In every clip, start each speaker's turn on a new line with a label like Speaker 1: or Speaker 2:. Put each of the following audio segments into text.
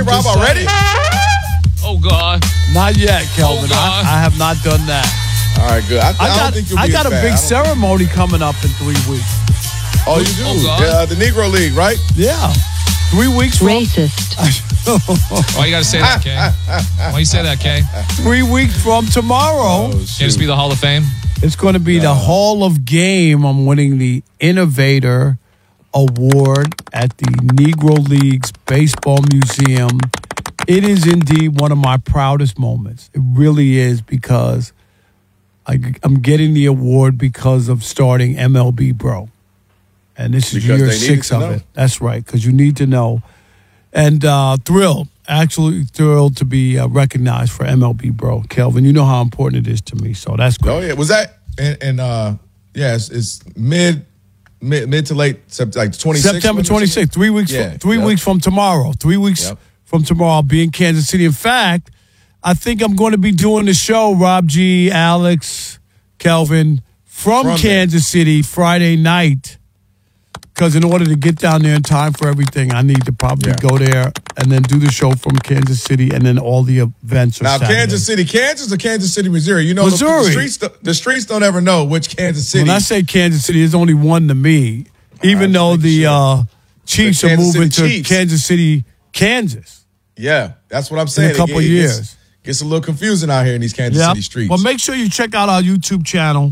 Speaker 1: Rob, already?
Speaker 2: Oh, God.
Speaker 3: Not yet, Kelvin.
Speaker 2: Oh, God.
Speaker 3: I have not done that.
Speaker 1: All right, good. I don't think you'll be
Speaker 3: I got
Speaker 1: as
Speaker 3: a
Speaker 1: bad.
Speaker 3: big ceremony coming up in 3 weeks.
Speaker 1: Oh, you do?
Speaker 2: Oh, God.
Speaker 1: Yeah, the Negro League, right?
Speaker 3: Yeah. 3 weeks from
Speaker 4: Racist.
Speaker 2: Why you got to say that, Kay? Why you say that, Kay?
Speaker 3: 3 weeks from tomorrow.
Speaker 1: Oh,
Speaker 2: Can't just be the Hall of Fame?
Speaker 3: It's going to be the Hall of Game. I'm winning the Innovator Award at the Negro Leagues Baseball Museum. It is indeed one of my proudest moments. It really is, because I'm getting the award because of starting MLB Bro. And this is
Speaker 1: Because
Speaker 3: year
Speaker 1: they needed
Speaker 3: 6
Speaker 1: to
Speaker 3: of
Speaker 1: know.
Speaker 3: it. That's right, because you need to know. And thrilled, absolutely thrilled to be recognized for MLB Bro. Kelvin, you know how important it is to me, so that's good.
Speaker 1: Oh, yeah. Was that, it's mid to late, like 26th?
Speaker 3: September 26th, 3 weeks.
Speaker 1: Yeah,
Speaker 3: 3 weeks from tomorrow. 3 weeks
Speaker 1: Yep.
Speaker 3: from tomorrow, I'll be in Kansas City. In fact, I think I'm going to be doing the show, Rob G, Alex, Kelvin, from Kansas City Friday night. Because in order to get down there in time for everything, I need to probably go there and then do the show from Kansas City, and then all the events are
Speaker 1: Now,
Speaker 3: Saturday.
Speaker 1: Kansas City, Kansas or Kansas City, Missouri? You know,
Speaker 3: Missouri.
Speaker 1: The streets don't ever know which Kansas City.
Speaker 3: When I say Kansas City, there's only one to me, even though the Chiefs are
Speaker 1: Kansas
Speaker 3: moving
Speaker 1: City
Speaker 3: to
Speaker 1: Chiefs.
Speaker 3: Kansas City, Kansas.
Speaker 1: Yeah, that's what I'm saying.
Speaker 3: In a couple
Speaker 1: It
Speaker 3: years.
Speaker 1: Gets a little confusing out here in these Kansas City streets.
Speaker 3: Well, make sure you check out our YouTube channel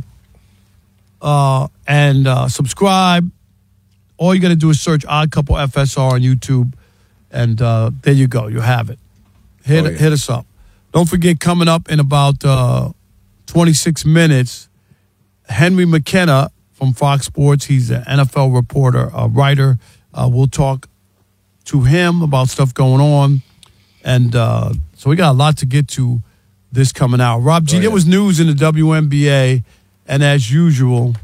Speaker 3: and subscribe. All you got to do is search Odd Couple FSR on YouTube, and there you go. You have it. Hit us up. Don't forget, coming up in about 26 minutes, Henry McKenna from Fox Sports. He's an NFL reporter, a writer. We'll talk to him about stuff going on. And so we got a lot to get to this coming out. Rob G, there was news in the WNBA, and as usual,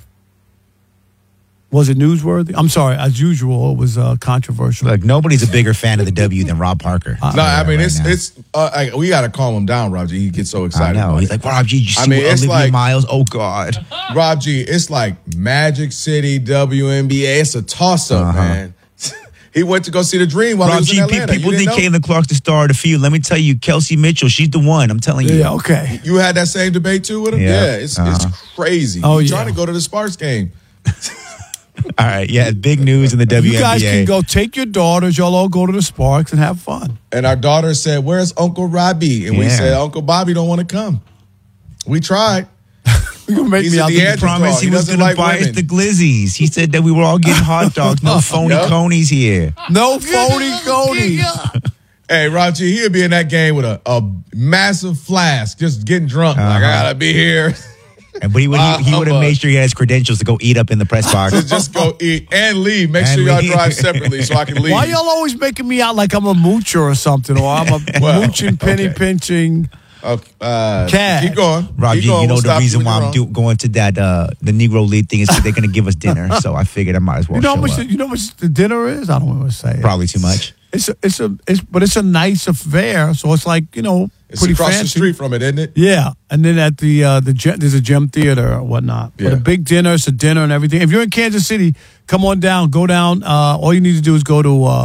Speaker 3: was it newsworthy? I'm sorry, as usual, it was controversial.
Speaker 5: Look, nobody's a bigger fan of the W than Rob Parker.
Speaker 1: No, I mean, we got to calm him down, Rob G. He gets so excited.
Speaker 5: I know. He's like, Rob G, did you see
Speaker 1: it's
Speaker 5: Olivia
Speaker 1: like
Speaker 5: Miles? Oh, God.
Speaker 1: Rob G, it's like Magic City, WNBA. It's a toss-up, man. He went to go see the Dream while he
Speaker 5: Rob
Speaker 1: was in
Speaker 5: G,
Speaker 1: Atlanta.
Speaker 5: people think Caitlin Clark's the star of the field. Let me tell you, Kelsey Mitchell, she's the one. I'm telling you.
Speaker 3: Yeah, okay.
Speaker 1: You had that same debate, too, with him?
Speaker 5: Yeah.
Speaker 1: It's crazy.
Speaker 3: Oh,
Speaker 1: He's
Speaker 3: yeah.
Speaker 1: trying to go to the Sparks game.
Speaker 5: All right, yeah, big news in the WNBA.
Speaker 3: You guys can go take your daughters, y'all all go to the Sparks and have fun.
Speaker 1: And our daughter said, "Where's Uncle Robbie?" And we said, "Uncle Bobby don't want to come." We tried.
Speaker 3: You're going to make
Speaker 1: He's
Speaker 3: me
Speaker 1: a
Speaker 3: out
Speaker 1: D'Angelo
Speaker 3: the
Speaker 5: Promised he was
Speaker 1: doesn't
Speaker 5: going to
Speaker 1: like
Speaker 5: buy us
Speaker 1: women.
Speaker 5: the glizzies. He said that we were all getting hot dogs. No phony conies here.
Speaker 3: No phony conies.
Speaker 1: Hey, Rob G, he'll be in that game with a massive flask, just getting drunk. Like, I gotta be here.
Speaker 5: But he would have made sure he had his credentials to go eat up in the press box.
Speaker 1: To just go eat and leave. Make
Speaker 5: And
Speaker 1: sure y'all
Speaker 5: leave.
Speaker 1: drive separately so I can leave.
Speaker 3: Why y'all always making me out like I'm a moocher or something, or I'm a mooching, penny pinching cat?
Speaker 1: Keep going.
Speaker 5: Rob
Speaker 1: Keep
Speaker 5: G,
Speaker 1: going.
Speaker 5: you know
Speaker 1: We'll
Speaker 5: the
Speaker 1: stop
Speaker 5: reason
Speaker 1: you
Speaker 5: why
Speaker 1: when
Speaker 5: I'm
Speaker 1: you're wrong.
Speaker 5: going to that the Negro League thing is because they're going to give us dinner. So I figured I might as well
Speaker 3: You know
Speaker 5: show
Speaker 3: how much?
Speaker 5: up.
Speaker 3: You know how much the dinner is? I don't want to say it.
Speaker 5: Probably too much.
Speaker 3: But it's a nice affair. So it's like
Speaker 1: It's
Speaker 3: pretty
Speaker 1: across
Speaker 3: fancy.
Speaker 1: the street from it, isn't it?
Speaker 3: Yeah, and then at the there's a gem theater or whatnot. But
Speaker 1: Yeah.
Speaker 3: a big dinner, it's a dinner and everything. If you're in Kansas City, come on down. Go down. All you need to do is go to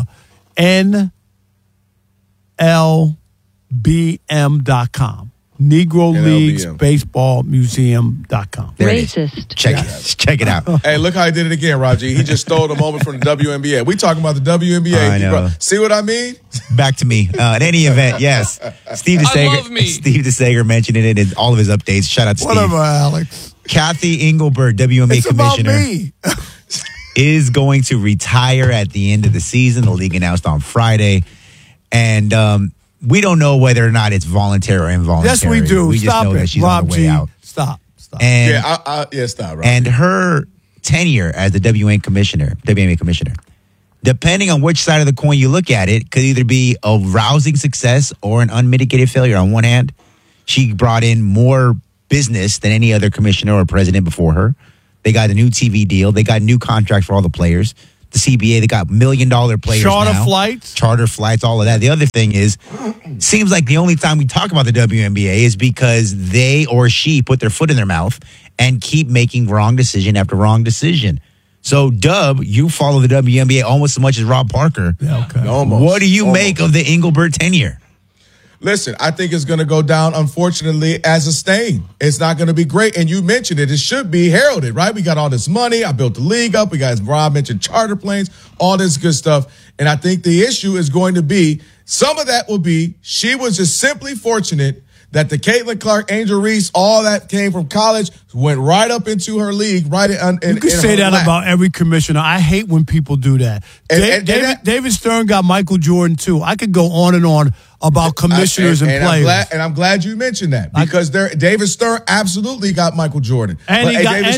Speaker 3: NLBM.com. Negro Leagues
Speaker 1: NLBM.
Speaker 3: Baseball Museum.com.
Speaker 5: There it is.
Speaker 4: Racist.
Speaker 5: Check it out.
Speaker 1: Hey, look how he did it again, Rob G. He just stole the moment from the WNBA. We talking about the WNBA.
Speaker 5: I know.
Speaker 1: See what I mean?
Speaker 5: Back to me. In any event, yes. Steve
Speaker 2: love me.
Speaker 5: DeSager mentioned it in all of his updates. Shout out to
Speaker 3: Whatever,
Speaker 5: Steve.
Speaker 3: Alex.
Speaker 5: Kathy Engelberg, WNBA
Speaker 3: It's about
Speaker 5: commissioner,
Speaker 3: me.
Speaker 5: is going to retire at the end of the season. The league announced on Friday. And we don't know whether or not it's voluntary or involuntary.
Speaker 3: Yes, we do.
Speaker 5: We just
Speaker 3: Stop
Speaker 5: know
Speaker 3: it,
Speaker 5: that she's
Speaker 3: Rob
Speaker 5: on the way
Speaker 3: G.
Speaker 5: out.
Speaker 3: Stop.
Speaker 5: And
Speaker 1: Stop, Rob.
Speaker 5: And her tenure as the WNBA commissioner, depending on which side of the coin you look at it, could either be a rousing success or an unmitigated failure. On one hand, she brought in more business than any other commissioner or president before her. They got a new TV deal. They got new contracts for all the players. The CBA, they got $1 million players
Speaker 3: Charter
Speaker 5: now.
Speaker 3: flights,
Speaker 5: all of that. The other thing is, seems like the only time we talk about the WNBA is because they or she put their foot in their mouth and keep making wrong decision after wrong decision. So, Dub, you follow the WNBA almost as much as Rob Parker.
Speaker 3: Yeah, okay.
Speaker 1: Almost.
Speaker 5: What do you make of the Engelbert tenure?
Speaker 1: Listen, I think it's going to go down, unfortunately, as a stain. It's not going to be great. And you mentioned it. It should be heralded, right? We got all this money. I built the league up. We got, as Rob mentioned, charter planes, all this good stuff. And I think the issue is going to be, some of that will be, she was just simply fortunate that the Caitlin Clark, Angel Reese, all that came from college, went right up into her league, right in
Speaker 3: You can say that about every commissioner. I hate when people do that. David Stern got Michael Jordan, too. I could go on and on about commissioners and players.
Speaker 1: I'm glad you mentioned that, because David Stern absolutely got Michael Jordan.
Speaker 3: And he got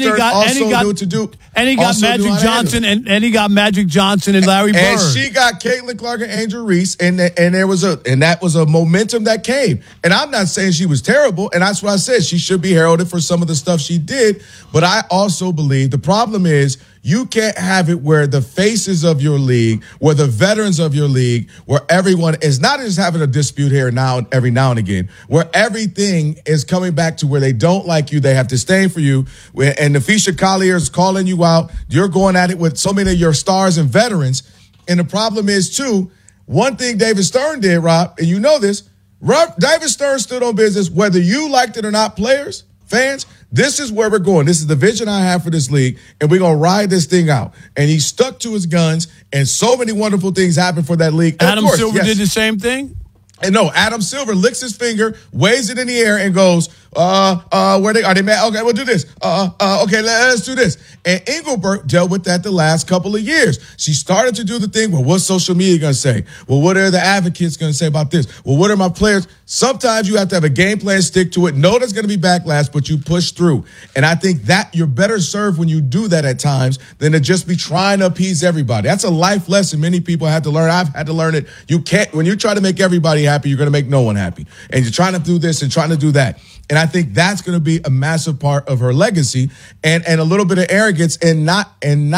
Speaker 3: Magic Johnson and he got Magic Johnson and Larry Bird.
Speaker 1: And she got Caitlin Clark and Angel Reese, and that was a momentum that came. And I'm not saying she was terrible, and that's what I said. She should be heralded for some of the stuff she did, but I also believe the problem is, you can't have it where the faces of your league, where the veterans of your league, where everyone is not just having a dispute here every now and again, where everything is coming back to where they don't like you, they have disdain for you, and Nafisha Collier is calling you out. You're going at it with so many of your stars and veterans. And the problem is, too, one thing David Stern did, Rob, and you know this, David Stern stood on business, whether you liked it or not, players, fans. This is where we're going. This is the vision I have for this league, and we're going to ride this thing out. And he stuck to his guns, and so many wonderful things happened for that league.
Speaker 3: Adam Silver did the same thing?
Speaker 1: And no, Adam Silver licks his finger, waves it in the air, and goes, are they mad? Okay, we'll do this. Okay, let's do this. And Engelbert dealt with that the last couple of years. She started to do the thing, well, what's social media going to say? Well, what are the advocates going to say about this? Well, what are my players? Sometimes you have to have a game plan, stick to it. Know there's going to be backlash, but you push through. And I think that you're better served when you do that at times than to just be trying to appease everybody. That's a life lesson many people have to learn. I've had to learn it. You can't, when you try to make everybody happy, you're going to make no one happy. And you're trying to do this and trying to do that. And I think that's going to be a massive part of her legacy, and a little bit of arrogance, and not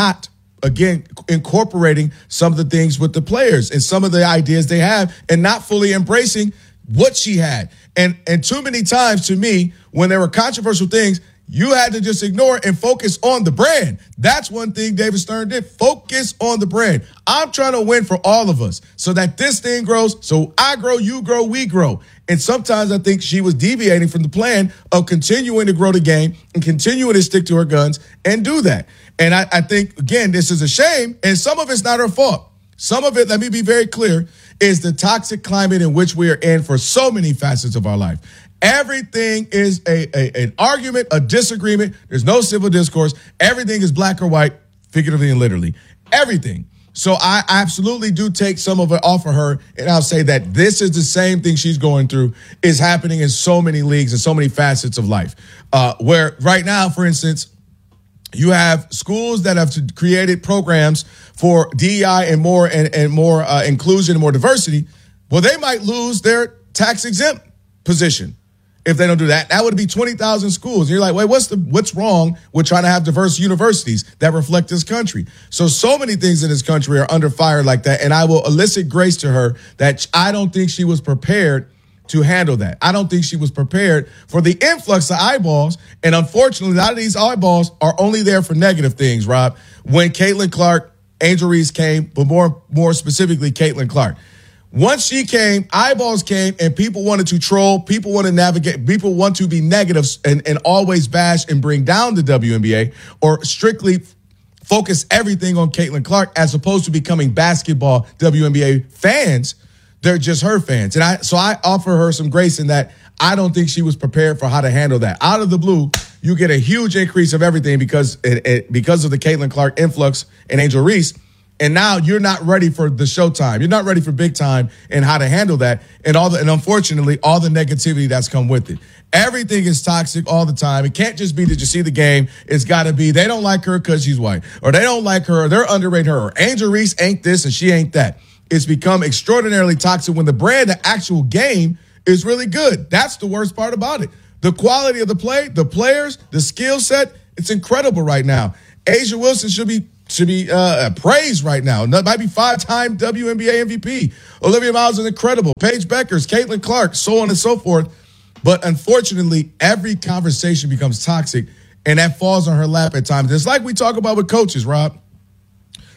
Speaker 1: again incorporating some of the things with the players and some of the ideas they have, and not fully embracing what she had. And too many times, to me, when there were controversial things, you had to just ignore it and focus on the brand. That's one thing David Stern did. Focus on the brand. I'm trying to win for all of us so that this thing grows, so I grow, you grow, we grow. And sometimes I think she was deviating from the plan of continuing to grow the game and continuing to stick to her guns and do that. And I think, again, this is a shame, and some of it's not her fault. Some of it, let me be very clear, is the toxic climate in which we are in for so many facets of our life. Everything is an argument, a disagreement. There's no civil discourse. Everything is black or white, figuratively and literally. Everything. So I absolutely do take some of it off of her, and I'll say that this is the same thing she's going through is happening in so many leagues and so many facets of life. Where right now, for instance, you have schools that have created programs for DEI and more inclusion and more diversity. Well, they might lose their tax exempt position if they don't do that. That would be 20,000 schools. And you're like, wait, what's wrong with trying to have diverse universities that reflect this country? So many things in this country are under fire like that. And I will elicit grace to her that I don't think she was prepared to handle that. I don't think she was prepared for the influx of eyeballs. And unfortunately, a lot of these eyeballs are only there for negative things, Rob. When Caitlin Clark, Angel Reese came, but more specifically, Caitlin Clark. Once she came, eyeballs came, and people wanted to troll, people want to navigate, people want to be negative and always bash and bring down the WNBA, or strictly focus everything on Caitlin Clark as opposed to becoming basketball WNBA fans. They're just her fans. And I offer her some grace in that I don't think she was prepared for how to handle that. Out of the blue, you get a huge increase of everything because of the Caitlin Clark influx and Angel Reese. And now you're not ready for the showtime. You're not ready for big time and how to handle that. And unfortunately, all the negativity that's come with it. Everything is toxic all the time. It can't just be, did you see the game? It's got to be, they don't like her because she's white, or they don't like her, or they're underrating her, or Angel Reese ain't this and she ain't that. It's become extraordinarily toxic when the brand, the actual game, is really good. That's the worst part about it. The quality of the play, the players, the skill set, it's incredible right now. A'ja Wilson should be praised right now. Might be 5-time WNBA MVP. Olivia Miles is incredible. Paige Beckers, Caitlin Clark, so on and so forth. But unfortunately, every conversation becomes toxic, and that falls on her lap at times. It's like we talk about with coaches, Rob.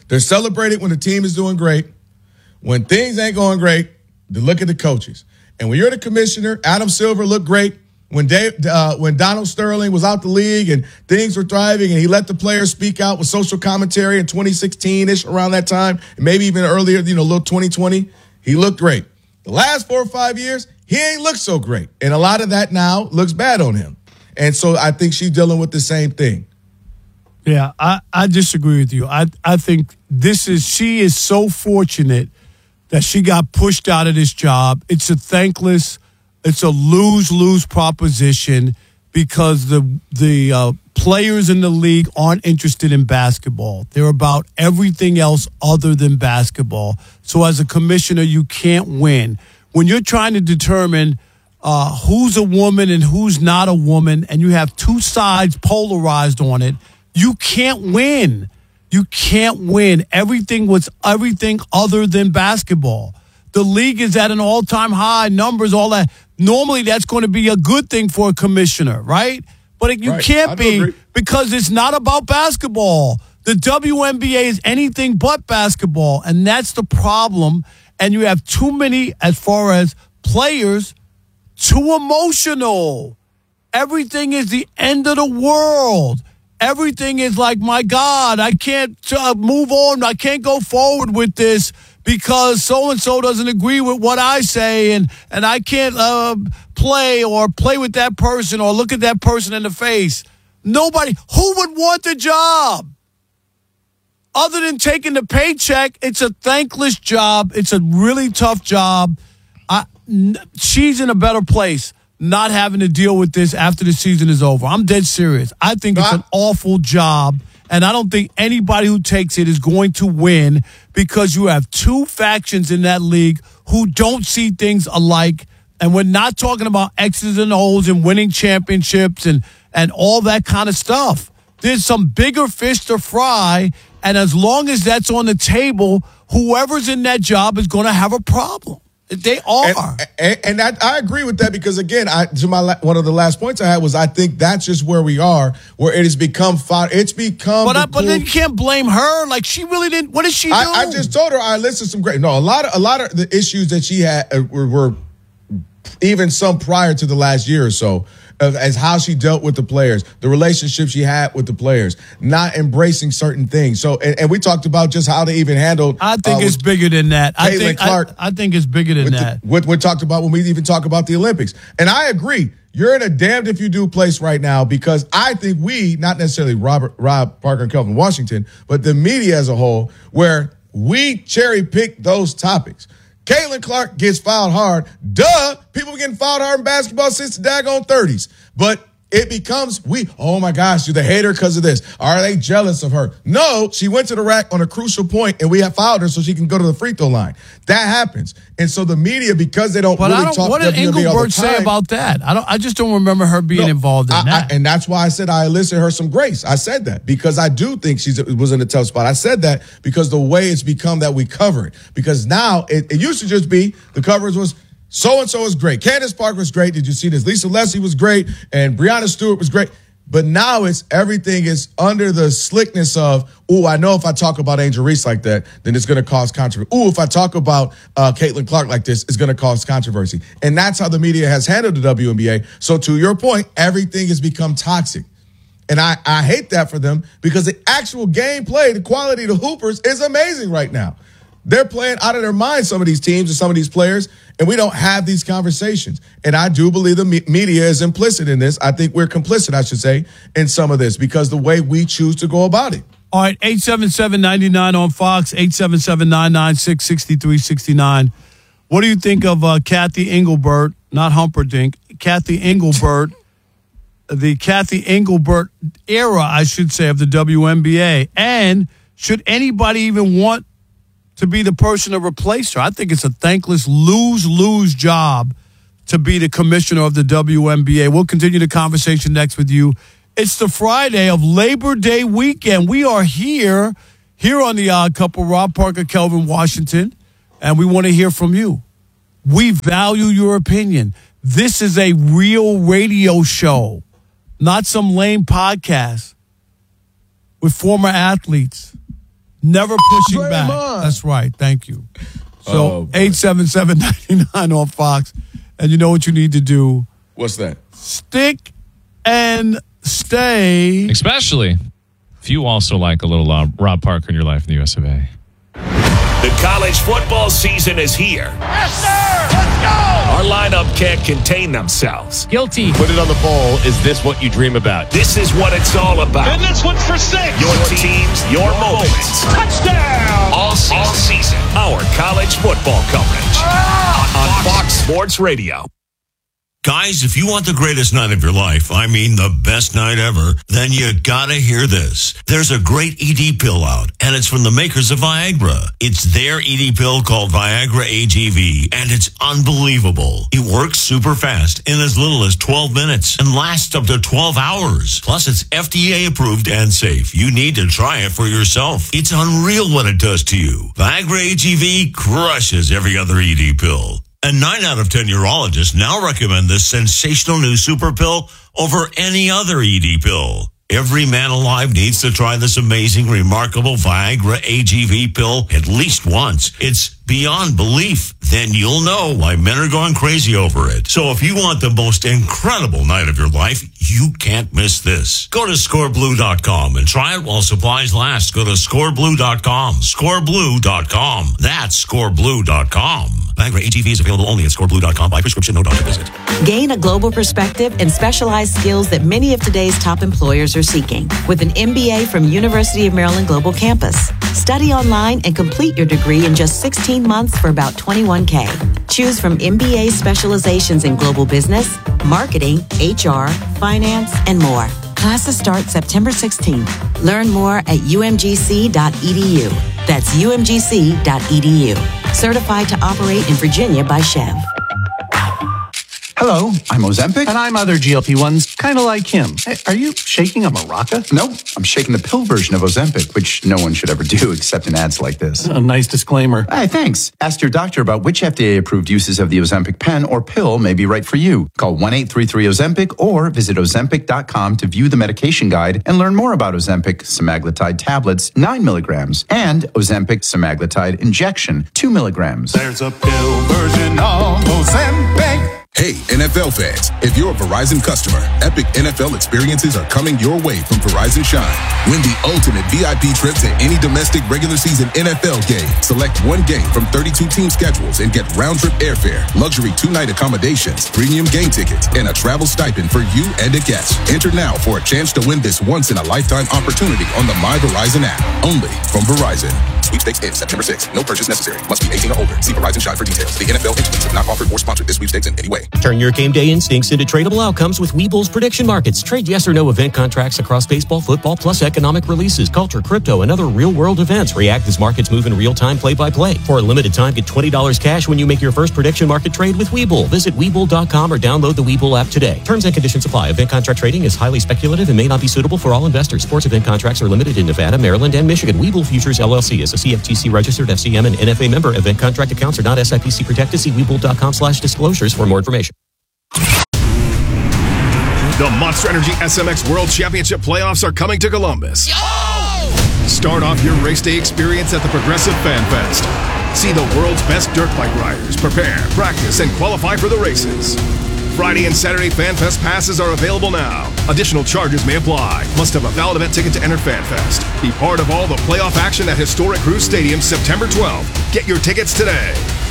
Speaker 1: They're celebrating when the team is doing great. When things ain't going great, they look at the coaches. And when you're the commissioner, Adam Silver looked great. When Donald Sterling was out the league and things were thriving and he let the players speak out with social commentary in 2016-ish, around that time, and maybe even earlier, little 2020, he looked great. The last 4 or 5 years, he ain't looked so great. And a lot of that now looks bad on him. And so I think she's dealing with the same thing.
Speaker 3: Yeah, I disagree with you. I think she is so fortunate that she got pushed out of this job. It's a lose-lose proposition because the players in the league aren't interested in basketball. They're about everything else other than basketball. So as a commissioner, you can't win. When you're trying to determine who's a woman and who's not a woman, and you have two sides polarized on it, you can't win. You can't win. Everything other than basketball. The league is at an all-time high, numbers, all that. Normally, that's going to be a good thing for a commissioner, right? But you can't be because it's not about basketball. The WNBA is anything but basketball, and that's the problem. And you have too many, as far as players, too emotional. Everything is the end of the world. Everything is like, my God, I can't move on. I can't go forward with this because so-and-so doesn't agree with what I say, and I can't play with that person or look at that person in the face. Nobody. Who would want the job? Other than taking the paycheck, it's a thankless job. It's a really tough job. She's in a better place not having to deal with this after the season is over. I'm dead serious. I think it's an awful job, and I don't think anybody who takes it is going to win because you have two factions in that league who don't see things alike, and we're not talking about X's and O's and winning championships and all that kind of stuff. There's some bigger fish to fry, and as long as that's on the table, whoever's in that job is going to have a problem. They are.
Speaker 1: And I agree with that because, again, one of the last points I had was I think that's just where we are, where it has become fun. It's become.
Speaker 3: But then you can't blame her. Like, she really didn't. What did she do?
Speaker 1: I just told her I listed some great. No, a lot of the issues that she had were even some prior to the last year or so. As how she dealt with the players, the relationship she had with the players, not embracing certain things. So, and we talked about just how they even handled.
Speaker 3: I think it's bigger than that.
Speaker 1: Caitlin Clark.
Speaker 3: I think it's bigger than that.
Speaker 1: We talked about when we even talk about the Olympics. And I agree. You're in a damned if you do place right now because I think we, not necessarily Rob Parker and Kelvin Washington, but the media as a whole, where we cherry pick those topics. Caitlin Clark gets fouled hard. Duh. People were getting fouled hard in basketball since the daggone 30s. But it becomes, oh my gosh, do they hate her because of this? Are they jealous of her? No, she went to the rack on a crucial point and we have fouled her so she can go to the free throw line. That happens. And so the media, because they don't really talk
Speaker 3: what did Engelbert say about that? I just don't remember her being involved in that.
Speaker 1: And that's why I said I enlisted her some grace. I said that because I do think she was in a tough spot. I said that because the way it's become that we cover it. Because now it used to just be the coverage was so-and-so is great. Candace Parker was great. Did you see this? Lisa Leslie was great. And Breanna Stewart was great. But now everything is under the slickness of, I know if I talk about Angel Reese like that, then it's going to cause controversy. If I talk about Caitlin Clark like this, it's going to cause controversy. And that's how the media has handled the WNBA. So to your point, everything has become toxic. And I hate that for them because the actual gameplay, the quality of the hoopers is amazing right now. They're playing out of their minds, some of these teams and some of these players, and we don't have these conversations. And I do believe the media is implicit in this. I think we're complicit, I should say, in some of this because the way we choose to go about it.
Speaker 3: All right, 877-99 on Fox, 877-996-6369. What do you think of Kathy Engelbert, not Humperdinck, Kathy Engelbert, the Kathy Engelbert era, I should say, of the WNBA? And should anybody even want to be the person to replace her? I think it's a thankless lose-lose job to be the commissioner of the WNBA. We'll continue the conversation next with you. It's the Friday of Labor Day weekend. We are here on The Odd Couple, Rob Parker, Kelvin Washington, and we want to hear from you. We value your opinion. This is a real radio show, not some lame podcast with former athletes. Never pushing back.
Speaker 1: Draymond.
Speaker 3: That's right. Thank you.
Speaker 1: Oh,
Speaker 3: So
Speaker 1: boy.
Speaker 3: 877-99 on Fox. And you know what you need to do?
Speaker 1: What's that?
Speaker 3: Stick and stay.
Speaker 2: Especially if you also like a little Rob Parker in your life in the US of A.
Speaker 4: The college football season is here.
Speaker 6: Yes, sir! Let's go!
Speaker 4: Our lineup can't contain themselves.
Speaker 2: Guilty.
Speaker 7: Put it on the bowl. Is this what you dream about?
Speaker 4: This is what it's all about.
Speaker 6: And this one's for 6.
Speaker 4: Your teams, your moments.
Speaker 6: Touchdown!
Speaker 4: All season. Our college football coverage. On Fox Sports Radio.
Speaker 8: Guys, if you want the greatest night of your life, I mean the best night ever, then you gotta hear this. There's a great ED pill out, and it's from the makers of Viagra. It's their ED pill called Viagra AGV, and it's unbelievable. It works super fast in as little as 12 minutes and lasts up to 12 hours. Plus, it's FDA approved and safe. You need to try it for yourself. It's unreal what it does to you. Viagra AGV crushes every other ED pill. And 9 out of 10 urologists now recommend this sensational new super pill over any other ED pill. Every man alive needs to try this amazing, remarkable Viagra AGV pill at least once. It's beyond belief. Then you'll know why men are going crazy over it. So if you want the most incredible night of your life, you can't miss this. Go to scoreblue.com and try it while supplies last. Go to scoreblue.com. Scoreblue.com. That's scoreblue.com. Viagra AGV is available only at scoreblue.com by prescription, no doctor visit.
Speaker 9: Gain a global perspective and specialized skills that many of today's top employers are seeking with an MBA from University of Maryland Global Campus. Study online and complete your degree in just 16 months for about $21K. Choose from MBA specializations in global business, marketing, HR, finance, and more. Classes start September 16th. Learn more at umgc.edu. That's umgc.edu. Certified to operate in Virginia by Chev.
Speaker 10: Hello, I'm Ozempic.
Speaker 11: And I'm other GLP-1s, kind of like him. Hey, are you shaking a maraca?
Speaker 10: No, I'm shaking the pill version of Ozempic, which no one should ever do except in ads like this.
Speaker 11: A nice disclaimer.
Speaker 10: Hey, thanks. Ask your doctor about which FDA-approved uses of the Ozempic pen or pill may be right for you. Call 1-833-OZEMPIC or visit Ozempic.com to view the medication guide and learn more about Ozempic semaglutide tablets, 9 milligrams, and Ozempic semaglutide injection, 2 milligrams.
Speaker 11: There's a pill version of Ozempic.
Speaker 12: Hey, NFL fans, if you're a Verizon customer, epic NFL experiences are coming your way from Verizon Shine. Win the ultimate VIP trip to any domestic regular season NFL game. Select one game from 32 team schedules and get round-trip airfare, luxury 2-night accommodations, premium game tickets, and a travel stipend for you and a guest. Enter now for a chance to win this once-in-a-lifetime opportunity on the My Verizon app. Only from Verizon. Sweepstakes ends September 6th. No purchase necessary. Must be 18 or older. See Verizon Shine for details. The NFL entities have not offered or sponsored this sweepstakes in any way.
Speaker 13: Turn your game day instincts into tradable outcomes with Webull's prediction markets. Trade yes or no event contracts across baseball, football, plus economic releases, culture, crypto, and other real-world events. React as markets move in real time, play-by-play. For a limited time, get $20 cash when you make your first prediction market trade with Webull. Visit Webull.com or download the Webull app today. Terms and conditions apply. Event contract trading is highly speculative and may not be suitable for all investors. Sports event contracts are limited in Nevada, Maryland, and Michigan. Webull Futures LLC is a CFTC registered FCM and NFA member. Event contract accounts are not SIPC protected. See Webull.com/disclosures for more information.
Speaker 14: The Monster Energy SMX World Championship playoffs are coming to Columbus. Start off your race day experience at the Progressive Fan Fest. See the world's best dirt bike riders prepare, practice, and qualify for the races. Friday and Saturday Fan Fest passes are available now. Additional charges may apply. Must have a valid event ticket to enter Fan Fest. Be part of all the playoff action at historic Cruise Stadium September 12th. Get your tickets today.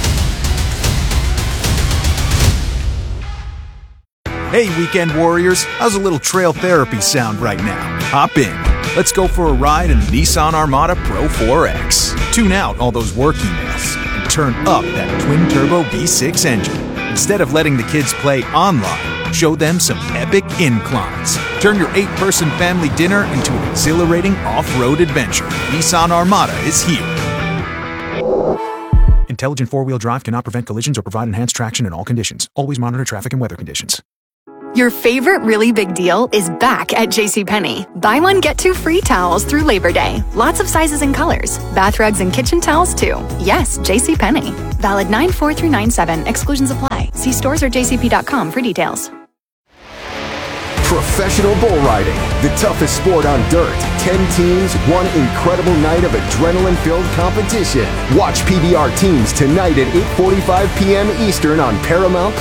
Speaker 15: Hey, weekend warriors, how's a little trail therapy sound right now? Hop in. Let's go for a ride in the Nissan Armada Pro 4X. Tune out all those work emails and turn up that twin-turbo V6 engine. Instead of letting the kids play online, show them some epic inclines. Turn your 8-person family dinner into an exhilarating off-road adventure. Nissan Armada is here. Intelligent four-wheel drive cannot prevent collisions or provide enhanced traction in all conditions. Always monitor traffic and weather conditions.
Speaker 16: Your favorite really big deal is back at JCPenney. Buy one, get 2 free towels through Labor Day. Lots of sizes and colors. Bath rugs and kitchen towels, too. Yes, JCPenney. Valid 9/4 through 9/7. Exclusions apply. See stores or jcp.com for details.
Speaker 17: Professional bull riding, the toughest sport on dirt. 10 teams, one incredible night of adrenaline-filled competition. Watch PBR Teams tonight at 8:45 p.m. Eastern on Paramount+.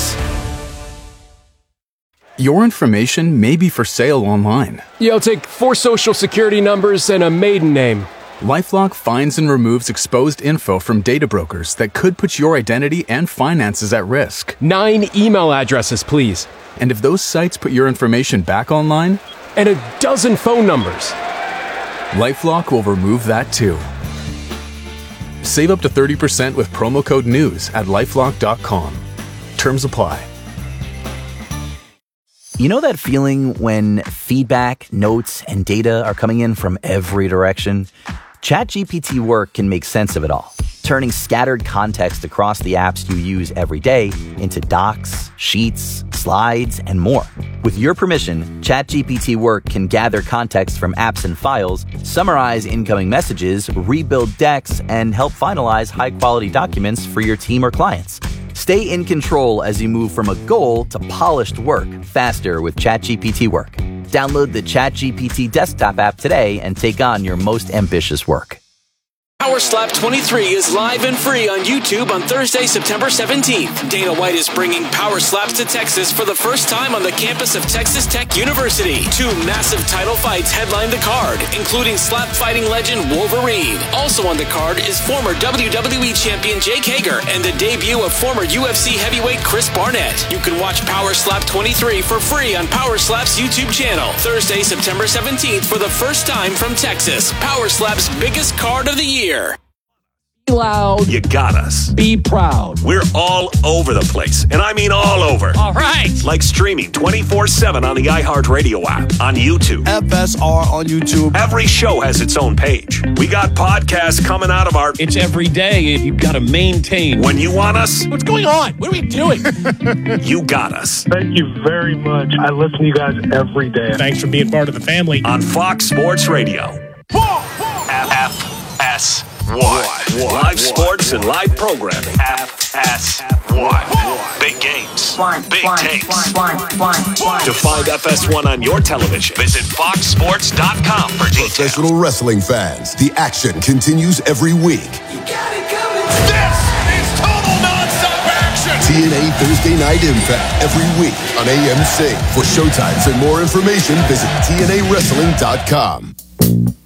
Speaker 18: Your information may be for sale online.
Speaker 19: Yeah, I'll take 4 social security numbers and a maiden name.
Speaker 18: LifeLock finds and removes exposed info from data brokers that could put your identity and finances at risk.
Speaker 19: 9 email addresses, please.
Speaker 18: And if those sites put your information back online?
Speaker 19: And a dozen phone numbers.
Speaker 18: LifeLock will remove that too. Save up to 30% with promo code NEWS at LifeLock.com. Terms apply.
Speaker 20: You know that feeling when feedback, notes, and data are coming in from every direction? ChatGPT Work can make sense of it all, turning scattered context across the apps you use every day into docs, sheets, slides, and more. With your permission, ChatGPT Work can gather context from apps and files, summarize incoming messages, rebuild decks, and help finalize high-quality documents for your team or clients. Stay in control as you move from a goal to polished work faster with ChatGPT Work. Download the ChatGPT desktop app today and take on your most ambitious work.
Speaker 21: Power Slap 23 is live and free on YouTube on Thursday, September 17th. Dana White is bringing Power Slaps to Texas for the first time on the campus of Texas Tech University. 2 massive title fights headline the card, including slap fighting legend Wolverine. Also on the card is former WWE champion Jake Hager and the debut of former UFC heavyweight Chris Barnett. You can watch Power Slap 23 for free on Power Slap's YouTube channel. Thursday, September 17th for the first time from Texas. Power Slap's biggest card of the year.
Speaker 19: Be loud.
Speaker 4: You got us.
Speaker 19: Be proud.
Speaker 4: We're all over the place, and I mean all over.
Speaker 19: All right.
Speaker 4: Like streaming 24/7 on the iHeartRadio app, on YouTube.
Speaker 3: FSR on YouTube.
Speaker 4: Every show has its own page. We got podcasts coming out of our...
Speaker 7: It's every day. You've got to maintain.
Speaker 4: When you want us...
Speaker 19: What's going on? What are we doing?
Speaker 4: You got us.
Speaker 22: Thank you very much. I listen to you guys every day.
Speaker 7: Thanks for being part of the family.
Speaker 4: On Fox Sports Radio. FS1. Live sports and live programming. FS1. Big games. Big takes. To find FS1 on your television, visit foxsports.com for details.
Speaker 12: Professional wrestling fans, the action continues every week.
Speaker 6: This is total nonstop action.
Speaker 12: TNA Thursday Night Impact every week on AMC. For showtimes and more information, visit TNAWrestling.com.